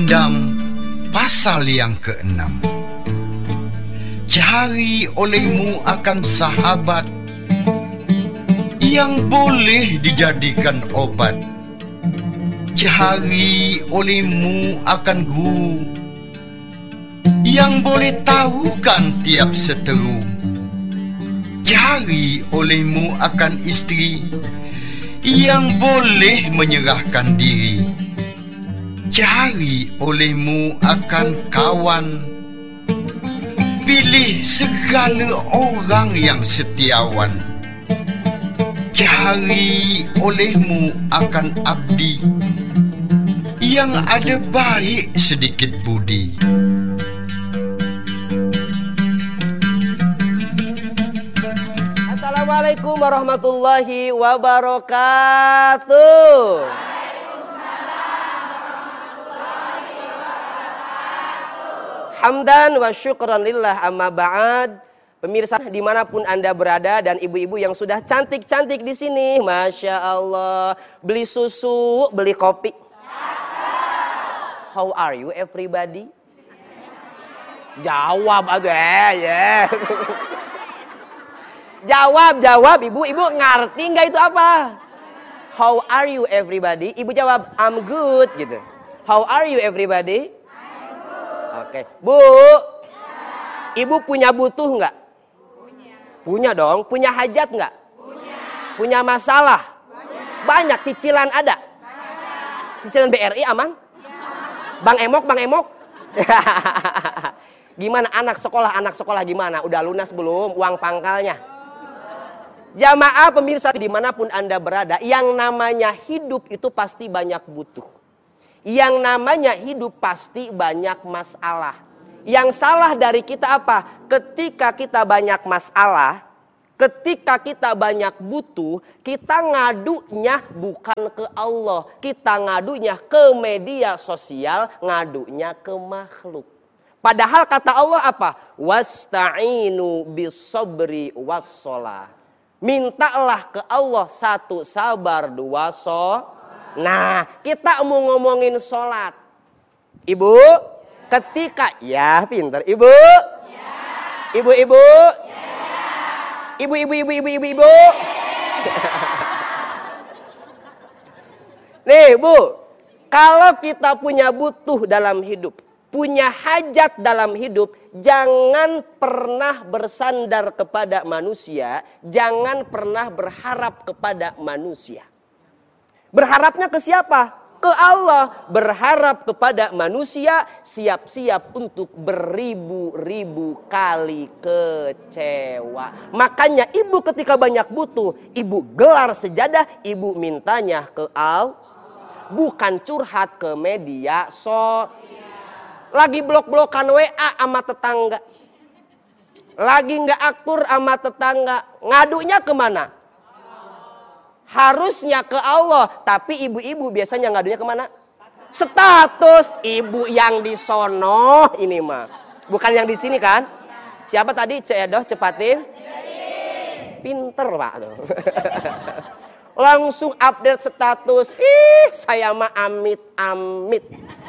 Al-Andam pasal yang ke-6. Cari olehmu akan sahabat yang boleh dijadikan obat. Cari olehmu akan guru yang boleh tahukan tiap seteru. Cari olehmu akan isteri yang boleh menyerahkan diri. Cari olehmu akan kawan, pilih segala orang yang setiawan. Cari olehmu akan abdi yang ada baik sedikit budi. Assalamualaikum warahmatullahi wabarakatuh. Hamdan wa syukran lillah amma ba'd. Pemirsa dimanapun Anda berada dan ibu-ibu yang sudah cantik-cantik di sini, Masya Allah. Beli susu, beli kopi. How are you everybody? Jawab aduh ya. Jawab ibu ngerti nggak itu apa? How are you everybody? Ibu jawab I'm good gitu. How are you everybody? Oke, Bu. Ibu punya butuh nggak? Punya dong. Punya hajat nggak? Punya masalah? Banyak. Cicilan ada? Cicilan BRI aman? Bang Emok? Gimana anak sekolah gimana? Udah lunas belum uang pangkalnya? Jamaah pemirsa dimanapun Anda berada, yang namanya hidup itu pasti banyak butuh. Yang namanya hidup pasti banyak masalah. Yang salah dari kita apa? Ketika kita banyak masalah, ketika kita banyak butuh, kita ngadunya bukan ke Allah. Kita ngadunya ke media sosial, ngadunya ke makhluk. Padahal kata Allah apa? Wasta'inu bis-sabri was-shalah. Mintalah ke Allah, satu sabar, dua Nah, kita mau ngomongin sholat. Ibu, ketika ya pintar ibu. Ibu. Ibu. Nih Bu, kalau kita punya butuh dalam hidup, punya hajat dalam hidup, jangan pernah bersandar kepada manusia, jangan pernah berharap kepada manusia. Berharapnya ke siapa? Ke Allah. Berharap kepada manusia, siap-siap untuk beribu-ribu kali kecewa. Makanya ibu ketika banyak butuh, ibu gelar sejadah, ibu mintanya ke Allah. Bukan curhat ke media Lagi blok-blokan WA sama tetangga. Lagi nggak akur sama tetangga. Ngadunya kemana? Harusnya ke Allah. Tapi ibu-ibu biasanya ngadunya kemana? Status. Ibu yang di sono ini mah. Bukan yang di sini kan? Siapa tadi? Cedoh cepatin. Pinter Pak. Langsung update status. Saya mah amit-amit.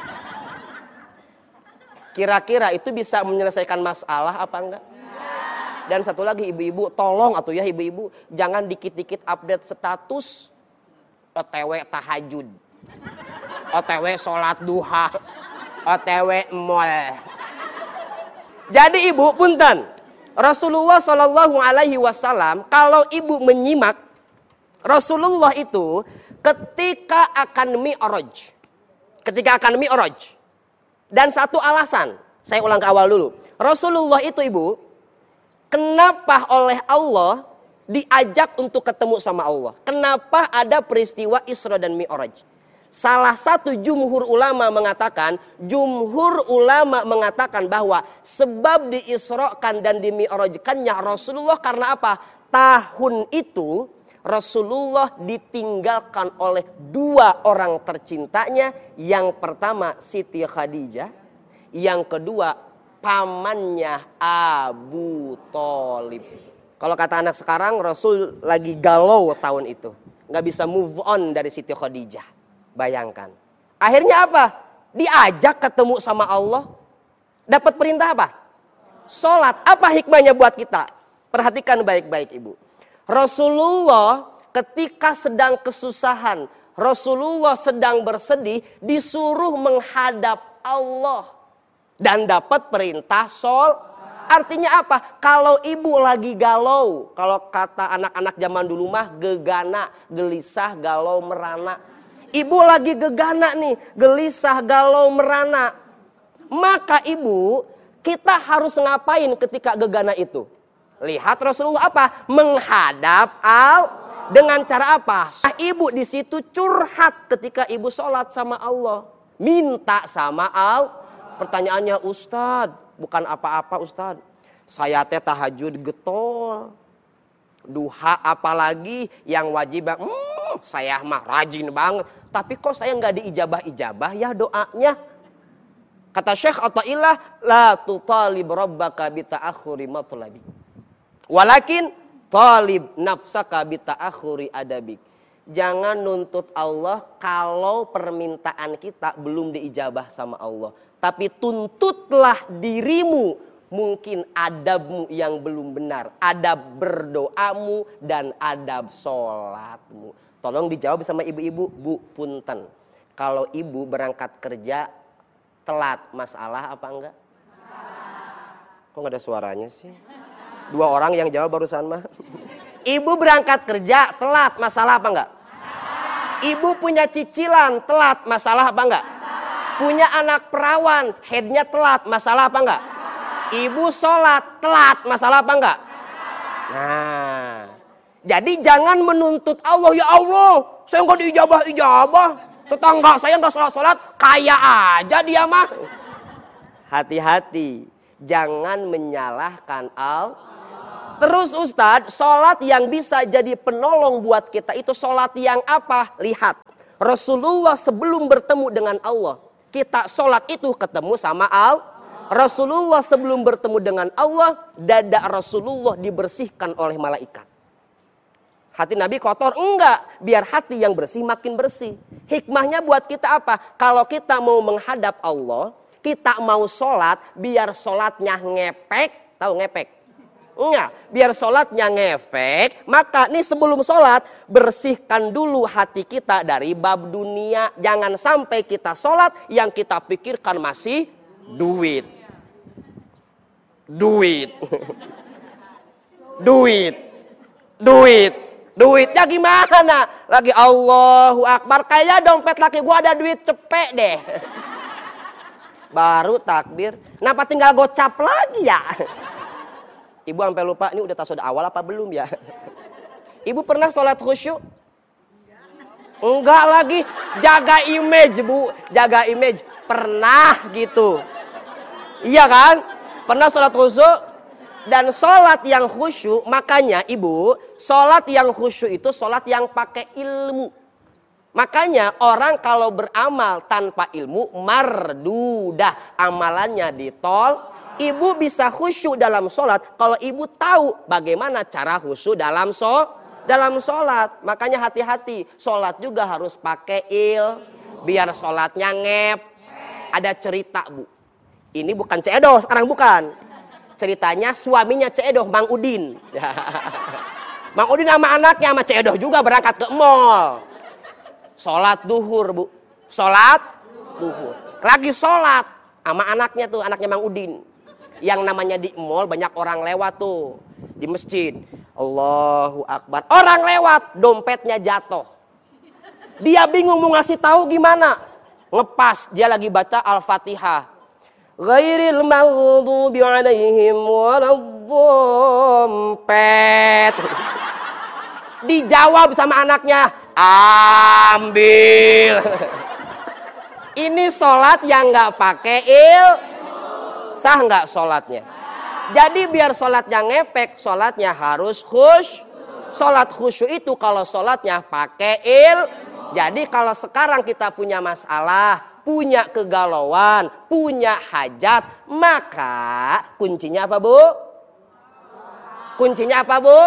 Kira-kira itu bisa menyelesaikan masalah apa enggak? Dan satu lagi ibu-ibu, tolong atuh ya ibu-ibu, jangan dikit-dikit update status OTW tahajud, OTW sholat duha, OTW mall. Jadi ibu punten, Rasulullah Shallallahu Alaihi Wasallam kalau ibu menyimak Rasulullah itu ketika akan mi'raj, dan satu alasan, saya ulang ke awal dulu. Rasulullah itu ibu, kenapa oleh Allah diajak untuk ketemu sama Allah? Kenapa ada peristiwa Isra dan Mi'raj? Salah satu jumhur ulama mengatakan bahwa sebab diisrokan dan dimi'rajkannya Rasulullah karena apa? Tahun itu Rasulullah ditinggalkan oleh dua orang tercintanya. Yang pertama Siti Khadijah, yang kedua pamannya Abu Thalib. Kalau kata anak sekarang, Rasul lagi galau tahun itu, nggak bisa move on dari Siti Khadijah. Bayangkan. Akhirnya apa? diajak ketemu sama Allah, dapat perintah apa? Sholat. Apa hikmahnya buat kita? Perhatikan baik-baik ibu. Rasulullah ketika sedang kesusahan, Rasulullah sedang bersedih, disuruh menghadap Allah. Dan dapat perintah sholat. Artinya apa? Kalau ibu lagi galau, kalau kata anak-anak zaman dulu mah gegana, gelisah, galau, merana. Ibu lagi gegana nih, gelisah, galau, merana. Maka ibu, kita harus ngapain ketika gegana itu? Lihat Rasulullah apa? Menghadap Allah. Dengan cara apa? Ibu di situ curhat ketika ibu sholat sama Allah. Minta sama Allah. Pertanyaannya, Ustadz, bukan apa-apa Ustadz. Saya teh tahajud getol. Duha apalagi yang wajib. Saya mah rajin banget. Tapi kok saya nggak diijabah-ijabah ya doanya. Kata Syekh Athaillah, la tutalib rabbaka bita'akhuri matlabi. Walakin talib nafsaka bita'akhuri adabik. Jangan nuntut Allah kalau permintaan kita belum diijabah sama Allah. Tapi tuntutlah dirimu, mungkin adabmu yang belum benar. Adab berdoamu dan adab sholatmu. Tolong dijawab sama ibu-ibu, Bu, punten. Kalau ibu berangkat kerja telat, masalah apa enggak? Kok nggak ada suaranya sih? Dua orang yang jawab barusan mah. Ibu berangkat kerja telat, masalah apa enggak? Ibu punya cicilan telat, masalah apa enggak? Punya anak perawan, headnya telat, masalah apa enggak? Ibu sholat telat, masalah apa enggak? Nah, jadi jangan menuntut Allah, ya Allah, saya enggak diijabah-ijabah. Tetangga saya enggak sholat-sholat, kaya aja dia mah. Hati-hati, jangan menyalahkan Allah. Terus Ustadz, sholat yang bisa jadi penolong buat kita itu sholat yang apa? Lihat, Rasulullah sebelum bertemu dengan Allah, kita sholat itu ketemu sama Allah. Rasulullah sebelum bertemu dengan Allah, dada Rasulullah dibersihkan oleh malaikat. Hati Nabi kotor? Enggak, biar hati yang bersih makin bersih. Hikmahnya buat kita apa? Kalau kita mau menghadap Allah, kita mau sholat, biar sholatnya ngepek. Tahu ngepek? Enggak, biar sholatnya ngefek. Maka nih sebelum sholat, bersihkan dulu hati kita dari bab dunia. Jangan sampai kita sholat yang kita pikirkan masih duit. Duit. Duit. Duit. Duitnya gimana? Lagi Allahu Akbar. Kayak dompet laki gua ada duit cepet deh. Baru takbir. Kenapa tinggal gocap lagi ya? Ibu sampai lupa ini udah tasawuf awal apa belum ya? Ibu pernah sholat khusyuk? Enggak lagi. Jaga image bu. Jaga image. Pernah gitu. Iya kan? Pernah sholat khusyuk? Dan sholat yang khusyuk, makanya ibu, sholat yang khusyuk itu sholat yang pakai ilmu. Makanya orang kalau beramal tanpa ilmu, mardudah, amalannya ditol. Ibu bisa khusyuk dalam sholat kalau ibu tahu bagaimana cara khusyuk dalam sholat. Makanya hati-hati, sholat juga harus pakai biar sholatnya ngep. Ada cerita bu, ini bukan ceedoh sekarang bukan. Ceritanya suaminya ceedoh, Mang Udin. Mang Udin sama anaknya sama ceedoh juga berangkat ke mall. Sholat duhur bu, sholat duhur. Lagi sholat sama anaknya tuh, anaknya Mang Udin. Yang namanya di mall banyak orang lewat tuh. Di masjid. Allahu Akbar. Orang lewat, dompetnya jatuh. Dia bingung mau ngasih tahu gimana. Ngepas, dia lagi baca Al-Fatihah. Ghairil maghdubi alaihim waladhdallin. Dijawab sama anaknya, ambil. Ini sholat yang nggak pakai sah nggak sholatnya? Jadi biar sholatnya ngefek, sholatnya harus khusyuk. Sholat khusyuk itu kalau sholatnya pakai Jadi kalau sekarang kita punya masalah, punya kegalauan, punya hajat, maka kuncinya apa bu? Kuncinya apa bu?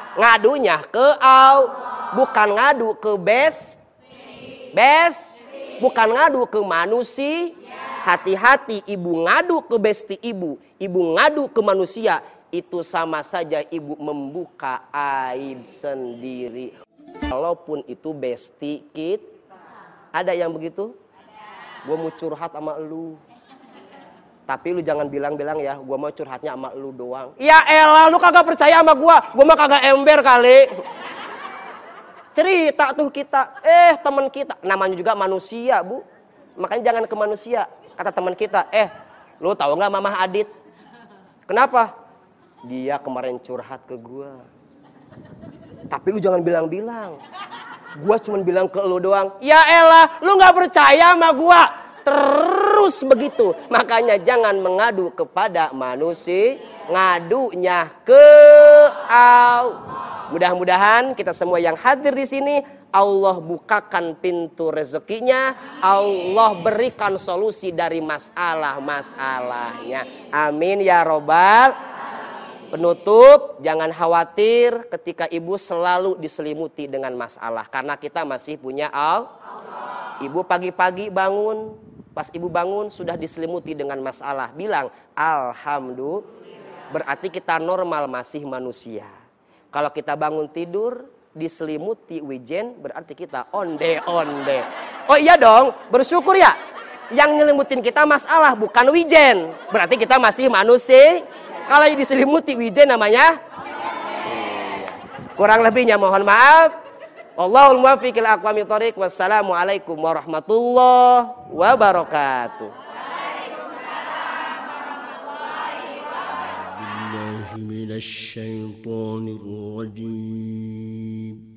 Ngadunya ke Allah, bukan ngadu ke bukan ngadu ke manusia. Hati-hati, ibu ngadu ke besti ibu ngadu ke manusia, itu sama saja ibu membuka aib sendiri. Walaupun itu besti kita. Ada yang begitu? Gue mau curhat sama lu. Tapi lu jangan bilang-bilang ya, gue mau curhatnya sama lu doang. Ya elah, lu kagak percaya sama gue mah kagak ember kali. Cerita tuh kita, teman kita, namanya juga manusia bu. Makanya jangan ke manusia. Kata teman kita, lu tahu nggak Mamah Adit? Kenapa? Dia kemarin curhat ke gua. Tapi lu jangan bilang-bilang. Gua cuma bilang ke lu doang. Ya elah, lu nggak percaya sama gua. Terus begitu. Makanya jangan mengadu kepada manusia, ngadunya ke Allah. Mudah-mudahan kita semua yang hadir di sini, Allah bukakan pintu rezekinya, Allah berikan solusi dari masalah-masalahnya. Amin ya robbal. Penutup, jangan khawatir ketika ibu selalu diselimuti dengan masalah. Karena kita masih punya Allah. Ibu pagi-pagi bangun, pas ibu bangun sudah diselimuti dengan masalah. Bilang, Alhamdulillah. Berarti kita normal, masih manusia. Kalau kita bangun tidur diselimuti wijen, berarti kita onde-onde. Oh iya dong, bersyukur ya. Yang nyelimutin kita masalah, bukan wijen. Berarti kita masih manusia. Kalau diselimuti wijen namanya kurang lebihnya mohon maaf. Allahul muwaffiq ila aqwamit thoriq. Wassalamualaikum warahmatullahi wabarakatuh. بالله من الشيطان الرجيم